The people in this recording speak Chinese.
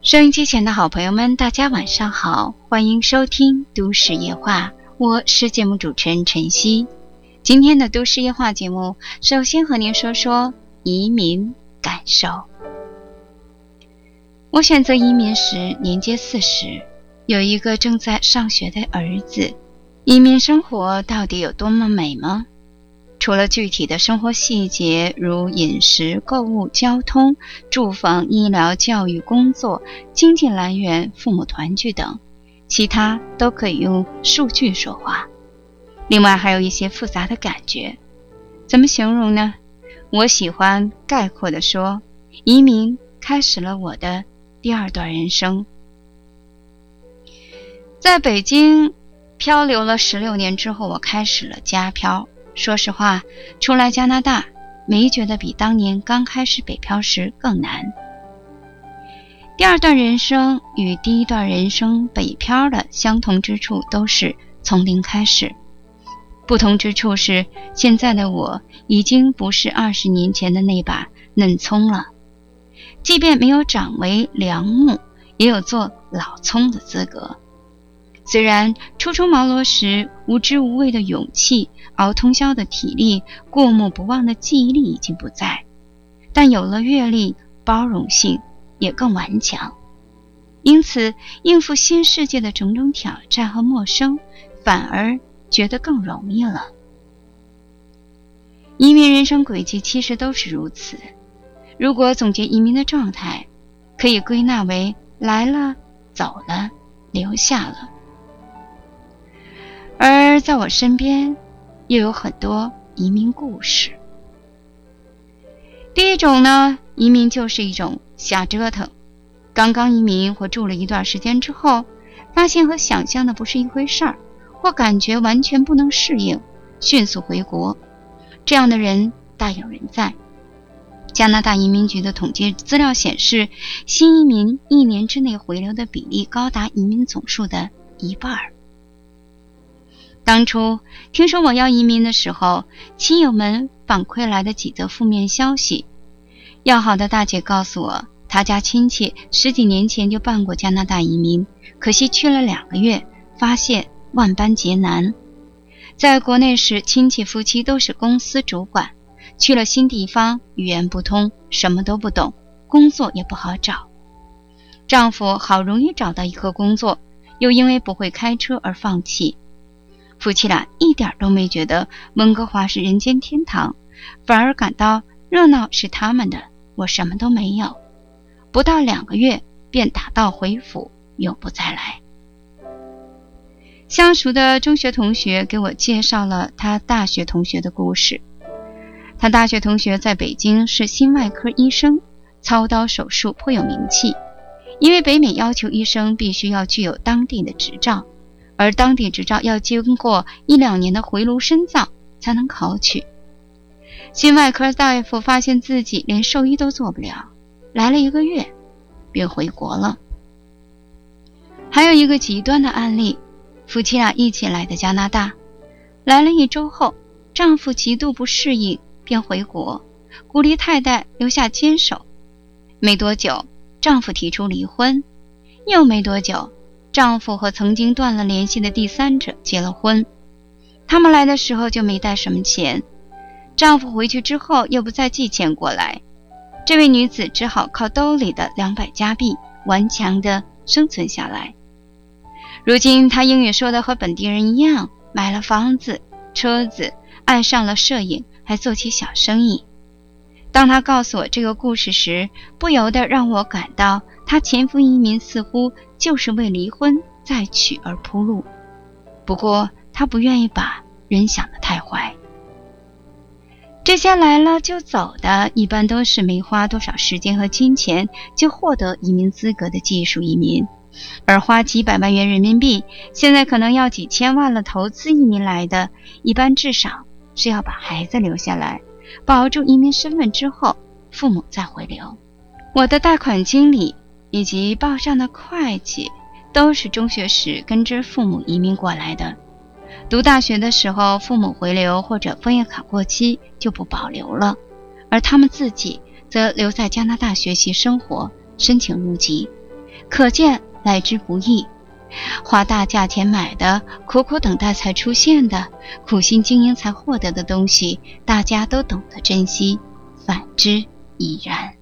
收音机前的好朋友们，大家晚上好，欢迎收听都市夜话，我是节目主持人晨曦。今天的都市夜话节目，首先和您说说移民感受。我选择移民时年届40，有一个正在上学的儿子。移民生活到底有多么美吗？除了具体的生活细节，如饮食、购物、交通、住房、医疗、教育、工作、经济来源、父母团聚等，其他都可以用数据说话。另外还有一些复杂的感觉，怎么形容呢？我喜欢概括地说，移民开始了我的第二段人生。在北京漂流了16年之后，我开始了家漂。说实话，出来加拿大没觉得比当年刚开始北漂时更难。第二段人生与第一段人生北漂的相同之处都是从零开始，不同之处是现在的我已经不是20年前的那把嫩葱了，即便没有长为良木，也有做老葱的资格。虽然初出茅庐时无知无畏的勇气，熬通宵的体力，过目不忘的记忆力已经不在，但有了阅历，包容性也更顽强，因此应付新世界的种种挑战和陌生，反而觉得更容易了。移民人生轨迹其实都是如此，如果总结移民的状态，可以归纳为来了、走了、留下了。而在我身边又有很多移民故事。第一种呢，移民就是一种瞎折腾。刚刚移民或住了一段时间之后，发现和想象的不是一回事儿，或感觉完全不能适应，迅速回国。这样的人大有人在。加拿大移民局的统计资料显示，新移民1年之内回流的比例高达移民总数的1半。当初听说我要移民的时候，亲友们反馈来的几则负面消息。要好的大姐告诉我，她家亲戚10几年前就办过加拿大移民，可惜去了2个月，发现万般劫难。在国内时，亲戚夫妻都是公司主管，去了新地方，语言不通，什么都不懂，工作也不好找。丈夫好容易找到一个工作，又因为不会开车而放弃。夫妻俩一点都没觉得温哥华是人间天堂，反而感到热闹是他们的，我什么都没有。不到2个月便打道回府，永不再来。相熟的中学同学给我介绍了他大学同学的故事。他大学同学在北京是心外科医生，操刀手术颇有名气，因为北美要求医生必须要具有当地的执照，而当地执照要经过1-2年的回炉深造才能考取。心外科大夫发现自己连兽医都做不了，来了1个月便回国了。还有一个极端的案例，夫妻俩一起来的加拿大，来了1周后，丈夫极度不适应便回国，鼓励太太留下坚守。没多久，丈夫提出离婚，又没多久，丈夫和曾经断了联系的第三者结了婚。他们来的时候就没带什么钱，丈夫回去之后又不再寄钱过来，这位女子只好靠兜里的200加币顽强地生存下来。如今她英语说的和本地人一样，买了房子、车子，爱上了摄影，还做起小生意。当她告诉我这个故事时，不由得让我感到她前夫移民似乎就是为离婚再娶而铺路。不过她不愿意把人想得太坏。这些来了就走的，一般都是没花多少时间和金钱就获得移民资格的技术移民，而花几百万元人民币，现在可能要几千万了投资移民来的，一般至少是要把孩子留下来，保住移民身份之后，父母再回流。我的贷款经理以及报上的会计都是中学时跟着父母移民过来的，读大学的时候父母回流或者枫叶卡过期就不保留了，而他们自己则留在加拿大学习生活，申请入籍。 可见来之不易。花大价钱买的，苦苦等待才出现的，苦心经营才获得的东西，大家都懂得珍惜，反之亦然。